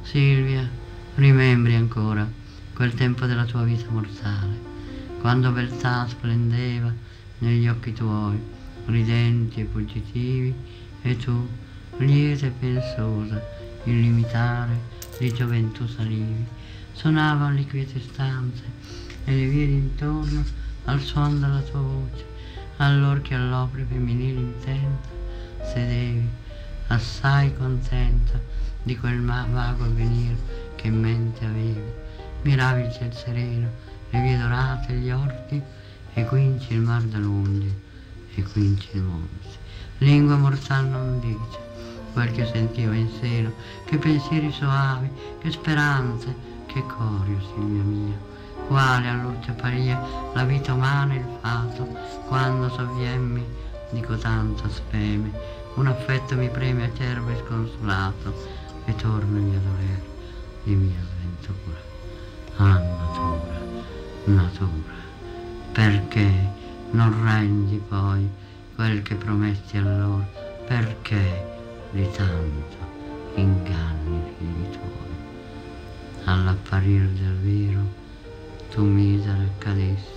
Silvia, rimembri ancora quel tempo della tua vita mortale, quando beltà splendeva negli occhi tuoi, ridenti e fuggitivi, e tu, lieta e pensosa, il limitare di gioventù salivi. Sonavan le quiete stanze e le vie d'intorno al suon della tua voce, allor che all'opera femminile intenta sedevi, assai contenta di quel vago avvenir che in mente avevi. Miravi il ciel sereno, le vie dorate, gli orti, e quinci il mar da lunghi, e quinci il monte. Lingua mortal non dice quel che sentiva in seno, che pensieri soavi, che speranze, che corio, Silvia mia. Quale allor ti apparia la vita umana e il fato, quando sovviemmi di cotanta speme, un affetto mi preme acerbo e sconsolato, e tornami a doler di mia sventura. Ah, natura, perché non rendi poi quel che promessi allora? Perché di tanto inganni i figli tuoi? All'apparir del vero tu misera cadessi.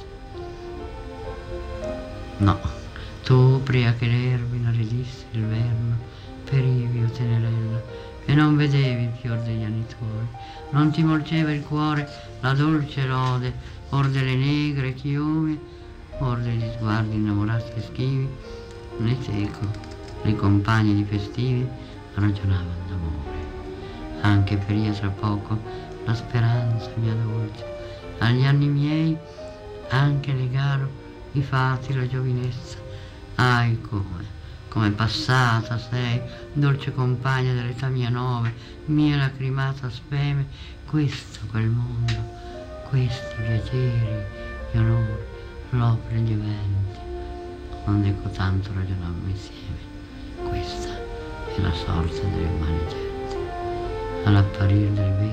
No, tu pria che l'erba inaridisse il verno, perivi, o tenerella, e non vedevi il fior degli anni tuoi, non ti molgeva il cuore la dolce lode, or delle negre chiome, or degli sguardi innamorati e schivi, né teco, le compagne di festivi ragionavan d'amore. Anche peria tra poco la speranza mia dolce, agli anni miei anche legaro i fati la giovinezza. Ahi, come passata sei, dolce compagna dell'età mia nove, mia lacrimata speme, questo quel mondo, questi piaceri, gli onori, l'opera e gli eventi, onde cotanto ragionammo insieme. Questa è la sorte delle umane genti, all'apparir del vero